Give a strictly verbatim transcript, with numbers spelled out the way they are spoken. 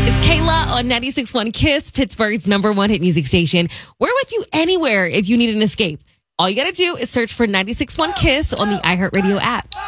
It's Kayla on ninety-six point one KISS, Pittsburgh's number one hit music station. We're with you anywhere if you need an escape. All you got to do is search for ninety-six point one KISS on the iHeartRadio app.